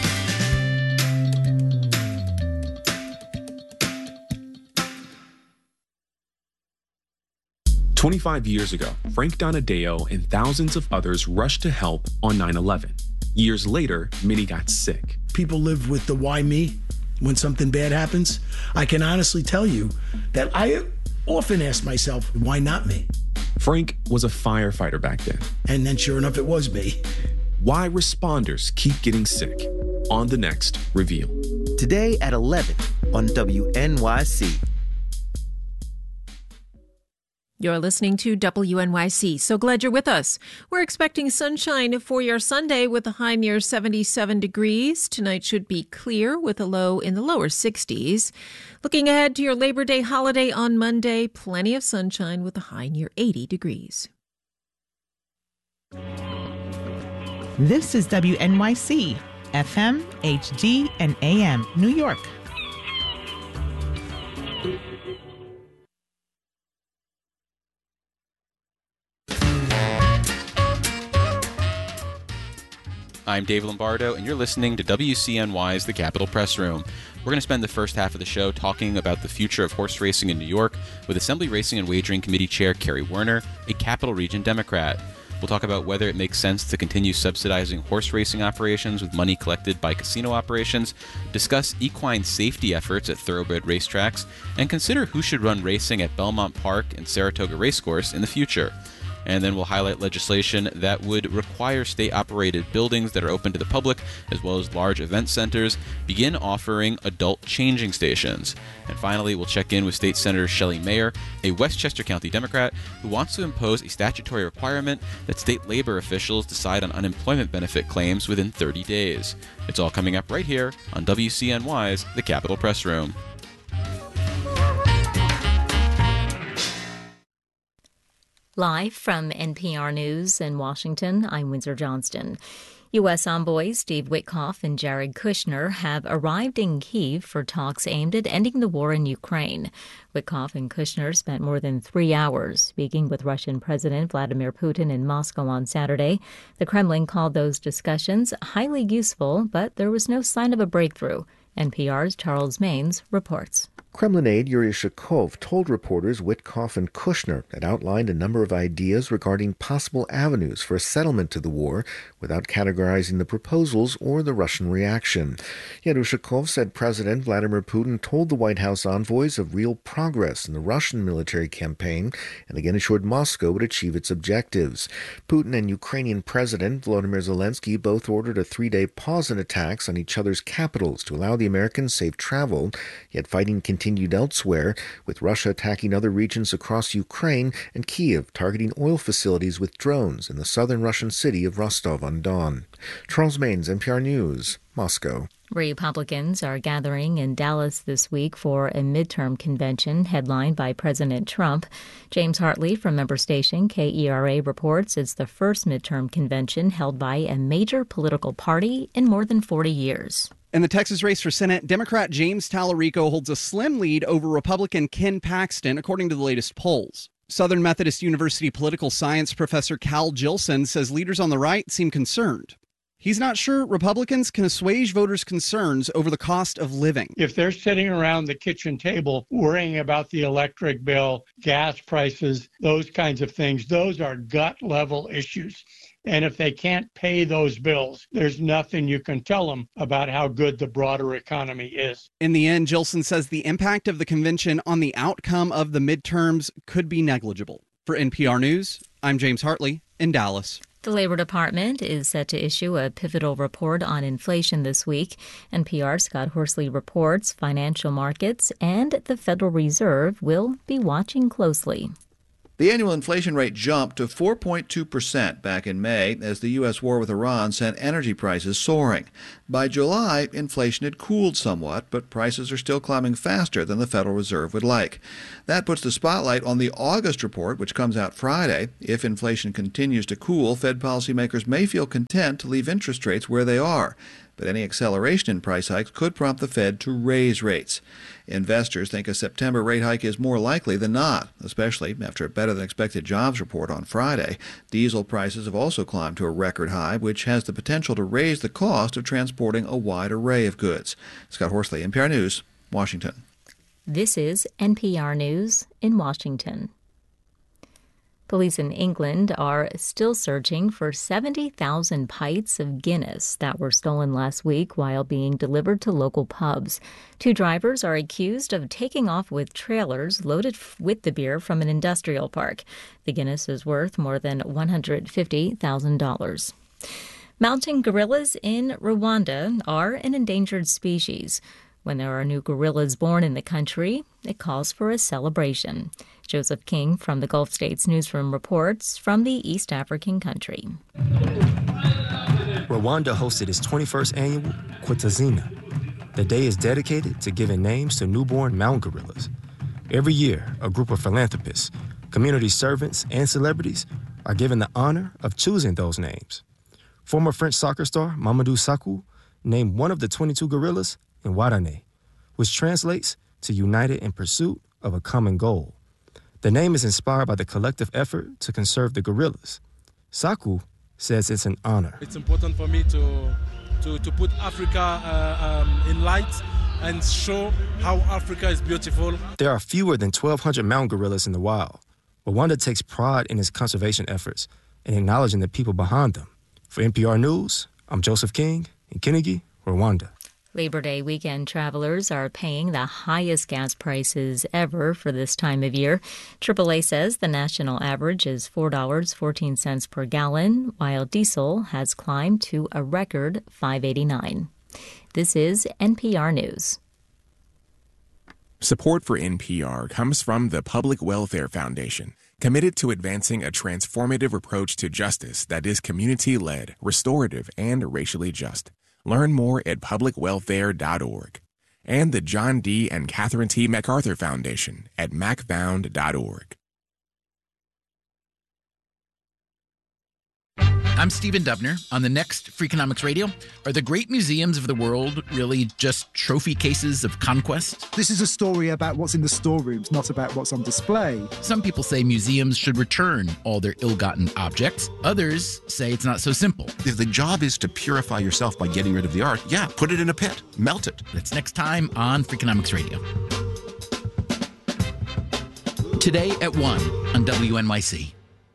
twenty-five years ago, Frank Donadeo and thousands of others rushed to help on nine eleven. Years later, many got sick. People live with the why me when something bad happens. I can honestly tell you that I often ask myself, why not me? Frank was a firefighter back then. And then sure enough, it was me. Why responders keep getting sick. On the next Reveal. Today at eleven on W N Y C. You're listening to W N Y C. So glad you're with us. We're expecting sunshine for your Sunday with a high near seventy-seven degrees. Tonight should be clear with a low in the lower sixties. Looking ahead to your Labor Day holiday on Monday, plenty of sunshine with a high near eighty degrees. This is W N Y C, F M, H D, and A M, New York. I'm Dave Lombardo, and you're listening to W C N Y's The Capitol Press Room. We're going to spend the first half of the show talking about the future of horse racing in New York with Assembly Racing and Wagering Committee Chair Kerry Werner, a Capital Region Democrat. We'll talk about whether it makes sense to continue subsidizing horse racing operations with money collected by casino operations, discuss equine safety efforts at thoroughbred racetracks, and consider who should run racing at Belmont Park and Saratoga Racecourse in the future. And then we'll highlight legislation that would require state-operated buildings that are open to the public, as well as large event centers, begin offering adult changing stations. And finally, we'll check in with State Senator Shelley Mayer, a Westchester County Democrat, who wants to impose a statutory requirement that state labor officials decide on unemployment benefit claims within thirty days. It's all coming up right here on W C N Y's The Capitol Press Room. Live from N P R News in Washington, I'm Windsor Johnston. U S envoys Steve Witkoff and Jared Kushner have arrived in Kyiv for talks aimed at ending the war in Ukraine. Witkoff and Kushner spent more than three hours speaking with Russian President Vladimir Putin in Moscow on Saturday. The Kremlin called those discussions highly useful, but there was no sign of a breakthrough. N P R's Charles Maines reports. Kremlin aide Yuri Shakov told reporters Witkoff and Kushner had outlined a number of ideas regarding possible avenues for a settlement to the war without categorizing the proposals or the Russian reaction. Yet Ushakov said President Vladimir Putin told the White House envoys of real progress in the Russian military campaign and again assured Moscow would achieve its objectives. Putin and Ukrainian President Volodymyr Zelensky both ordered a three-day pause in attacks on each other's capitals to allow the Americans safe travel, yet fighting continued continued elsewhere, with Russia attacking other regions across Ukraine and Kyiv targeting oil facilities with drones in the southern Russian city of Rostov-on-Don. Charles Maines, N P R News, Moscow. Republicans are gathering in Dallas this week for a midterm convention headlined by President Trump. James Hartley from member station K E R A reports it's the first midterm convention held by a major political party in more than forty years. In the Texas race for Senate, Democrat James Tallarico holds a slim lead over Republican Ken Paxton, according to the latest polls. Southern Methodist University political science professor Cal Jilson says leaders on the right seem concerned. He's not sure Republicans can assuage voters' concerns over the cost of living. If they're sitting around the kitchen table worrying about the electric bill, gas prices, those kinds of things, those are gut-level issues. And if they can't pay those bills, there's nothing you can tell them about how good the broader economy is. In the end, Jilson says the impact of the convention on the outcome of the midterms could be negligible. For N P R News, I'm James Hartley in Dallas. The Labor Department is set to issue a pivotal report on inflation this week. N P R's Scott Horsley reports financial markets and the Federal Reserve will be watching closely. The annual inflation rate jumped to four point two percent back in May as the U S war with Iran sent energy prices soaring. By July, inflation had cooled somewhat, but prices are still climbing faster than the Federal Reserve would like. That puts the spotlight on the August report, which comes out Friday. If inflation continues to cool, Fed policymakers may feel content to leave interest rates where they are. But any acceleration in price hikes could prompt the Fed to raise rates. Investors think a September rate hike is more likely than not, especially after a better-than-expected jobs report on Friday. Diesel prices have also climbed to a record high, which has the potential to raise the cost of transporting a wide array of goods. Scott Horsley, N P R News, Washington. This is N P R News in Washington. Police in England are still searching for seventy thousand pints of Guinness that were stolen last week while being delivered to local pubs. Two drivers are accused of taking off with trailers loaded with the beer from an industrial park. The Guinness is worth more than one hundred fifty thousand dollars. Mountain gorillas in Rwanda are an endangered species. When there are new gorillas born in the country, it calls for a celebration. Joseph King from the Gulf States Newsroom reports from the East African country. Rwanda hosted its twenty-first annual Kwitazina. The day is dedicated to giving names to newborn mountain gorillas. Every year, a group of philanthropists, community servants, and celebrities are given the honor of choosing those names. Former French soccer star Mamadou Sakho named one of the twenty-two gorillas Nwarane, which translates to united in pursuit of a common goal. The name is inspired by the collective effort to conserve the gorillas. Sakho says it's an honor. It's important for me to to, to put Africa uh, um, in light and show how Africa is beautiful. There are fewer than twelve hundred mountain gorillas in the wild. Rwanda takes pride in its conservation efforts and acknowledging the people behind them. For N P R News, I'm Joseph King in Kinigi, Rwanda. Labor Day weekend travelers are paying the highest gas prices ever for this time of year. triple A says the national average is four dollars and fourteen cents per gallon, while diesel has climbed to a record five dollars and eighty-nine cents. This is N P R News. Support for N P R comes from the Public Welfare Foundation, committed to advancing a transformative approach to justice that is community-led, restorative, and racially just. Learn more at public welfare dot org. And the John D. and Catherine T. MacArthur Foundation at mac found dot org. I'm Stephen Dubner. On the next Freakonomics Radio, are the great museums of the world really just trophy cases of conquest? This is a story about what's in the storerooms, not about what's on display. Some people say museums should return all their ill-gotten objects. Others say it's not so simple. If the job is to purify yourself by getting rid of the art, yeah, put it in a pit, melt it. That's next time on Freakonomics Radio. Today at one on W N Y C.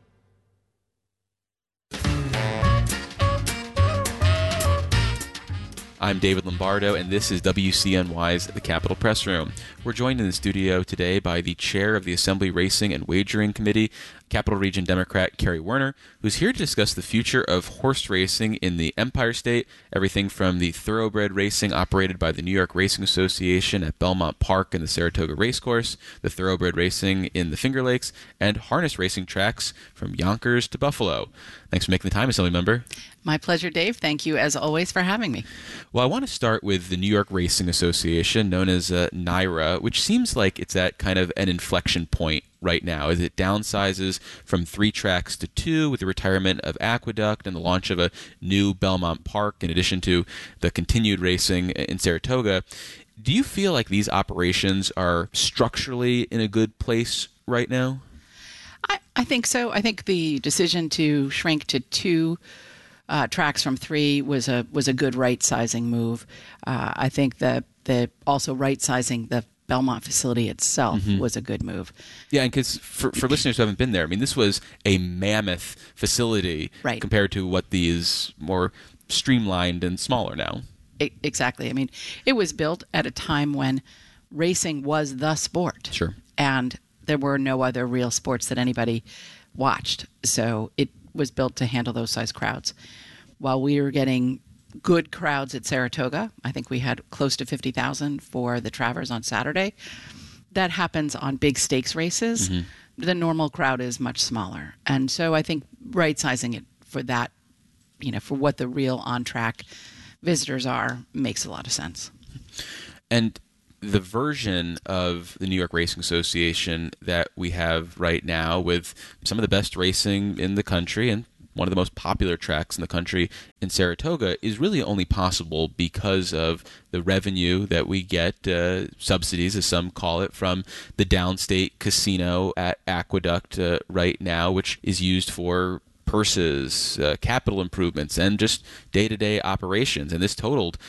I'm David Lombardo, and this is W C N Y's The Capitol Press Room. We're joined in the studio today by the chair of the Assembly Racing and Wagering Committee, Capital Region Democrat Kerry Werner, who's here to discuss the future of horse racing in the Empire State, everything from the thoroughbred racing operated by the New York Racing Association at Belmont Park and the Saratoga Racecourse, the thoroughbred racing in the Finger Lakes, and harness racing tracks from Yonkers to Buffalo. Thanks for making the time, Assembly Member. My pleasure, Dave. Thank you, as always, for having me. Well, I want to start with the New York Racing Association, known as uh, NYRA, which seems like it's at kind of an inflection point right now, as it downsizes from three tracks to two with the retirement of Aqueduct and the launch of a new Belmont Park, in addition to the continued racing in Saratoga. Do you feel like these operations are structurally in a good place right now? I, I think so. I think the decision to shrink to two uh, tracks from three was a was a good right sizing move. Uh, I think that the also right sizing the Belmont facility itself mm-hmm. was a good move. Yeah, and because for, for listeners who haven't been there, I mean, this was a mammoth facility right. compared to what these more streamlined and smaller now. It, exactly. I mean, it was built at a time when racing was the sport. Sure. And there were no other real sports that anybody watched. So it was built to handle those size crowds. While we were getting good crowds at Saratoga, I think we had close to fifty thousand for the Travers on Saturday. That happens on big stakes races. Mm-hmm. the normal crowd is much smaller. And so I think right sizing it for that, you know, for what the real on-track visitors are makes a lot of sense. And the version of the New York Racing Association that we have right now, with some of the best racing in the country and one of the most popular tracks in the country in Saratoga, is really only possible because of the revenue that we get, uh, subsidies as some call it, from the downstate casino at Aqueduct uh, right now, which is used for purses, uh, capital improvements, and just day-to-day operations. And this totaled